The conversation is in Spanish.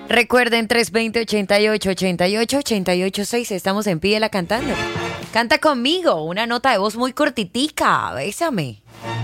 Recuerden 320-88-88-88-6. Estamos en Pídela cantando. Canta conmigo, una nota de voz muy cortitica. Bésame.